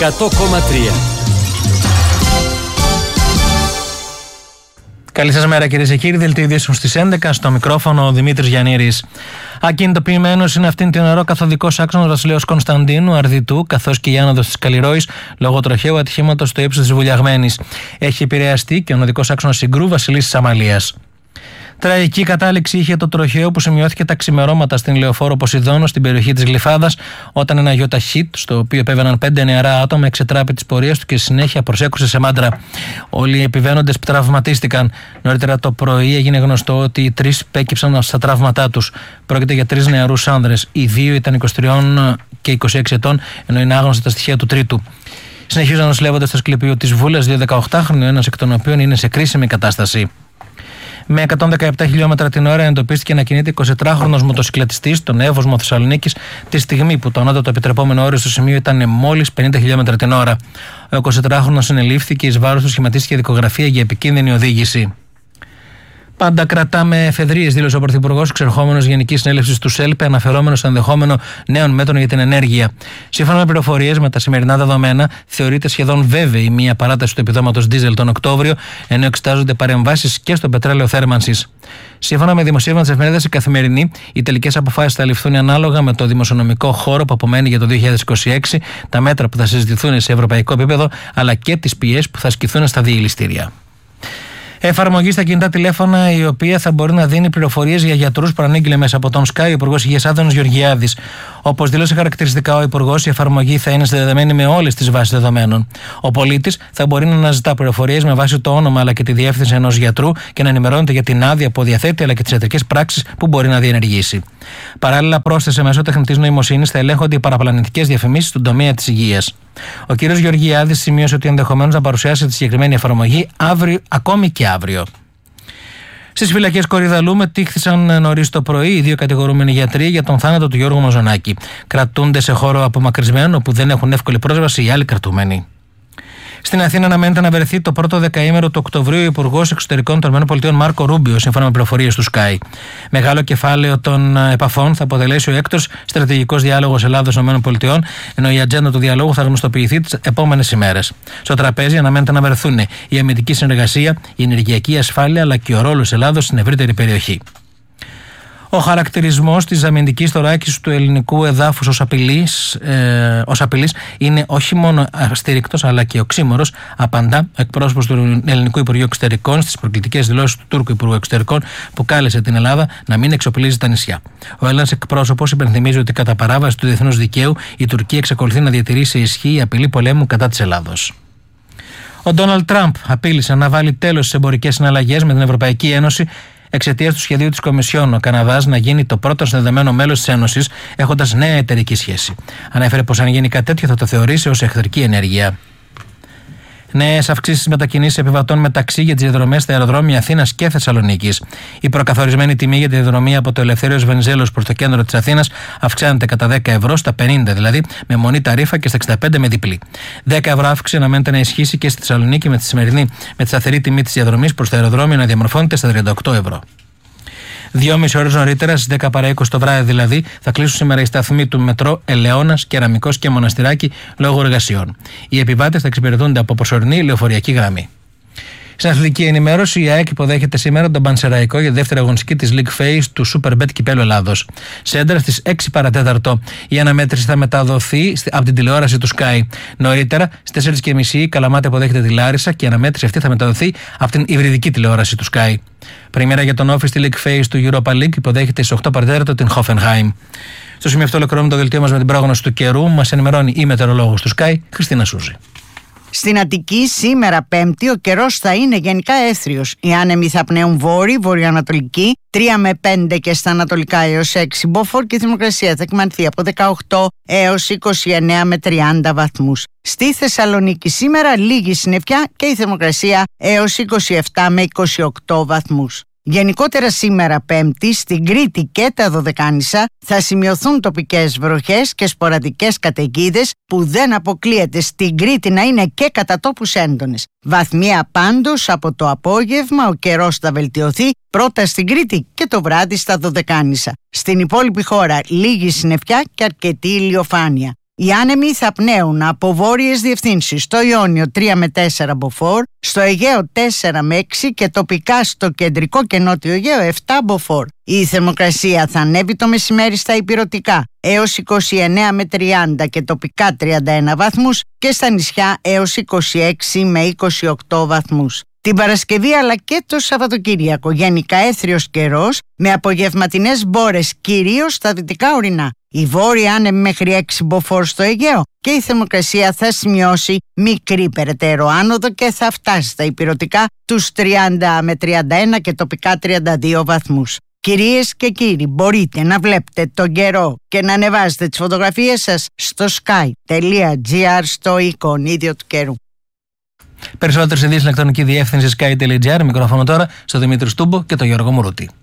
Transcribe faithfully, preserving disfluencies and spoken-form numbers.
εκατό κόμμα τρία. Καλή σας μέρα κυρίες και κύριοι, δελτίο ειδήσεων στις έντεκα, στο μικρόφωνο ο Δημήτρης Γιαννήρης. Ακινητοποιημένος είναι αυτήν την ώρα καθοδικός άξονας Βασιλέως Κωνσταντίνου Αρδιτού, καθώς και η άνοδος της Καλλιρόης λόγω τροχαίου ατυχήματος στο ύψος της Βουλιαγμένης. Έχει επηρεαστεί και ο οδικός άξονας Συγκρού Βασιλής της Αμαλίας. Τραγική κατάληξη είχε το τροχαίο που σημειώθηκε τα ξημερώματα στην λεωφόρο Ποσειδώνο στην περιοχή της Γλυφάδας, όταν ένα γιοταχίτ, στο οποίο επέβαιναν πέντε νεαρά άτομα, εξετράπη της πορείας του και στη συνέχεια προσέκρουσε σε μάντρα. Όλοι οι επιβαίνοντες τραυματίστηκαν. Νωρίτερα το πρωί έγινε γνωστό ότι οι τρεις πέκυψαν στα τραύματά τους. Πρόκειται για τρεις νεαρούς άνδρες. Οι δύο ήταν είκοσι τρία και είκοσι έξι ετών, ενώ είναι άγνωστα τα στοιχεία του τρίτου. Συνεχίζουν να νοσηλεύονται στο Ασκληπείο της Βούλας δύο δεκαοκτάχρονοι, ο ένας εκ των οποίων είναι σε κρίσιμη κατάσταση. Με εκατόν δεκαεπτά χιλιόμετρα την ώρα εντοπίστηκε να κινείται εικοσιτετράχρονος μοτοσυκλετιστής στον Εύωσμο Θεσσαλονίκης τη στιγμή που το ανώτατο επιτρεπόμενο όριο στο σημείο ήταν μόλις πενήντα χιλιόμετρα την ώρα. Ο εικοσιτετράχρονος συνελήφθηκε, εις βάρος του σχηματίστηκε δικογραφία για επικίνδυνη οδήγηση. Πάντα κρατάμε εφεδρείες, δήλωσε ο Πρωθυπουργός, εξερχόμενος Γενικής Συνέλευσης του ΣΕΛΠΕ, αναφερόμενος στο ενδεχόμενο νέων μέτρων για την ενέργεια. Σύμφωνα με πληροφορίες, με τα σημερινά δεδομένα, θεωρείται σχεδόν βέβαιη μια παράταση του επιδόματος ντίζελ τον Οκτώβριο, ενώ εξετάζονται παρεμβάσεις και στο πετρέλαιο θέρμανσης. Σύμφωνα με δημοσίευμα της εφημερίδας Η Καθημερινή, οι τελικές αποφάσεις θα ληφθούν ανάλογα με το δημοσιονομικό χώρο που απομένει για το δύο χιλιάδες είκοσι έξι, τα μέτρα που θα συζητηθούν σε ευρωπαϊκό επίπεδο, αλλά και τις πιέσεις που θα ασκηθούν στα διελιστήρια. Εφαρμογή στα κινητά τηλέφωνα, η οποία θα μπορεί να δίνει πληροφορίες για γιατρούς, προανήγγειλε μέσα από τον Sky ο Υπουργός Υγείας Άδωνης Γεωργιάδης. Όπως δήλωσε χαρακτηριστικά ο Υπουργός, η εφαρμογή θα είναι συνδεδεμένη με όλες τις βάσεις δεδομένων. Ο πολίτης θα μπορεί να αναζητά πληροφορίες με βάση το όνομα αλλά και τη διεύθυνση ενός γιατρού και να ενημερώνεται για την άδεια που διαθέτει αλλά και τις ιατρικές πράξεις που μπορεί να διενεργήσει. Παράλληλα, πρόσθεσε μέσω τεχνητής νοημοσύνης θα ελέγχονται οι παραπλανητικές διαφημίσεις στον τομέα της υγείας. Ο κ. Γεωργιάδης σημείωσε ότι ενδεχομένως να παρουσιάσει τη συγκεκριμένη εφαρμογή αύριο, ακόμη και αύριο. Στις φυλακές Κορυδαλού μετήχθησαν νωρίς το πρωί οι δύο κατηγορούμενοι γιατροί για τον θάνατο του Γιώργου Μαζονάκη. Κρατούνται σε χώρο απομακρυσμένο όπου δεν έχουν εύκολη πρόσβαση οι άλλοι κρατούμενοι. Στην Αθήνα αναμένεται να βρεθεί το πρώτο δεκαήμερο του Οκτωβρίου ο Υπουργός Εξωτερικών των ΗΠΑ Μάρκο Ρούμπιο, σύμφωνα με πληροφορίες του Sky. Μεγάλο κεφάλαιο των επαφών θα αποτελέσει ο έκτος στρατηγικός διάλογος Ελλάδος-ΗΠΑ, ενώ η ατζέντα του διαλόγου θα γνωστοποιηθεί τις επόμενες ημέρες. Στο τραπέζι αναμένεται να βρεθούν η αμυντική συνεργασία, η ενεργειακή ασφάλεια αλλά και ο ρόλος Ελλάδος στην ευρύτερη περιοχή. Ο χαρακτηρισμός της αμυντικής θωράκισης του ελληνικού εδάφους ως απειλής, ε, ως απειλής είναι όχι μόνο αστήρικτος αλλά και οξύμορος, απαντά ο εκπρόσωπος του Ελληνικού Υπουργείου Εξωτερικών στις προκλητικές δηλώσεις του Τούρκου Υπουργού Εξωτερικών που κάλεσε την Ελλάδα να μην εξοπλίζει τα νησιά. Ο Έλληνας εκπρόσωπος υπενθυμίζει ότι κατά παράβαση του διεθνούς δικαίου η Τουρκία εξακολουθεί να διατηρεί σε ισχύ η απειλή πολέμου κατά της Ελλάδος. Ο Ντόναλντ Τραμπ απείλησε να βάλει τέλος στις εμπορικές συναλλαγές με την Ευρωπαϊκή Ένωση εξαιτίας του σχεδίου της Κομισιόν ο Καναδάς να γίνει το πρώτο συνδεδεμένο μέλος της Ένωσης, έχοντας νέα εταιρική σχέση. Ανέφερε πως αν γίνει κάτι τέτοιο θα το θεωρήσει ως εχθρική ενέργεια. Νέες αυξήσεις μετακινήσεις επιβατών μεταξύ για τις διαδρομές στα αεροδρόμια Αθήνας και Θεσσαλονίκης. Η προκαθορισμένη τιμή για τη διαδρομή από το Ελευθέριος Βενιζέλος προς το κέντρο της Αθήνας αυξάνεται κατά δέκα ευρώ στα πενήντα, δηλαδή με μονή ταρίφα, και στα εξήντα πέντε με διπλή. δέκα ευρώ αύξηση αναμένεται να ισχύσει και στη Θεσσαλονίκη με τη σημερινή με τη σταθερή τιμή της διαδρομής προς το αεροδρόμιο να διαμορφώνεται στα τριάντα οκτώ ευρώ. Δυόμιση ώρες νωρίτερα, στις δέκα παρά είκοσι το βράδυ δηλαδή, θα κλείσουν σήμερα οι σταθμοί του μετρό Ελαιώνας, Κεραμικός και Μοναστηράκι λόγω εργασιών. Οι επιβάτες θα εξυπηρετούνται από προσωρινή λεωφοριακή γραμμή. Στην αθλητική ενημέρωση, η ΑΕΚ υποδέχεται σήμερα τον Πανσεραϊκό για τη δεύτερη αγωνιστική της League Phase του Superbet Κυπέλλου Ελλάδος. Σέντρα στις έξι παρά τέταρτο. Η αναμέτρηση θα μεταδοθεί από την τηλεόραση του Sky. Νωρίτερα, στις τέσσερις και μισή η Καλαμάτα υποδέχεται τη Λάρισα και η αναμέτρηση αυτή θα μεταδοθεί από την υβριδική τηλεόραση του Sky. Πριμέρα για τον Όφη στη League Phase του Europa League υποδέχεται στις οκτώ παρά τέταρτο την Hoffenheim. Στο σημείο αυτό ολοκληρώνουμε το δελτίο μας με την πρόγνωση του καιρού. Μας ενημερώνει η μετεωρολόγος του Sky, Χριστίνα Σούζη. Στην Αττική σήμερα Πέμπτη ο καιρός θα είναι γενικά έθριος. Οι άνεμοι θα πνέουν βόρειοι, βορειοανατολική, τρία με πέντε και στα ανατολικά έως έξι μποφόρ και η θερμοκρασία θα εκμανθεί από δεκαοκτώ έως είκοσι εννέα με τριάντα βαθμούς. Στη Θεσσαλονίκη σήμερα λίγη συννεφιά και η θερμοκρασία έως είκοσι επτά με είκοσι οκτώ βαθμούς. Γενικότερα σήμερα Πέμπτη στην Κρήτη και τα Δωδεκάνησα θα σημειωθούν τοπικές βροχές και σποραδικές καταιγίδες που δεν αποκλείεται στην Κρήτη να είναι και κατά τόπους έντονες. Βαθμία πάντως από το απόγευμα ο καιρός θα βελτιωθεί πρώτα στην Κρήτη και το βράδυ στα Δωδεκάνησα. Στην υπόλοιπη χώρα λίγη συννεφιά και αρκετή ηλιοφάνεια. Οι άνεμοι θα πνέουν από βόρειες διευθύνσεις στο Ιόνιο τρία με τέσσερα μποφόρ, στο Αιγαίο τέσσερα με έξι και τοπικά στο κεντρικό και νότιο Αιγαίο επτά μποφόρ. Η θερμοκρασία θα ανέβει το μεσημέρι στα ηπειρωτικά έως είκοσι εννέα με τριάντα και τοπικά τριάντα ένα βαθμούς και στα νησιά έως είκοσι έξι με είκοσι οκτώ βαθμούς. Την Παρασκευή αλλά και το Σαββατοκύριακο γενικά έθριος καιρός με απογευματινές μπόρες κυρίως στα δυτικά ορεινά. Η βόρεια άνεμη μέχρι έξι μποφόρ στο Αιγαίο και η θερμοκρασία θα σημειώσει μικρή περαιτέρω άνοδο και θα φτάσει στα ηπειρωτικά τους τριάντα με τριάντα ένα και τοπικά τριάντα δύο βαθμούς. Κυρίες και κύριοι, μπορείτε να βλέπετε τον καιρό και να ανεβάζετε τις φωτογραφίες σας στο sky τελεία gr στο εικονίδιο του καιρού. Περισσότερες ειδήσεις στην ηλεκτρονική διεύθυνση sky τελεία gr. Μικρόφωνο τώρα στο Δημήτρη Στούμπο και τον Γιώργο Μουρούτη.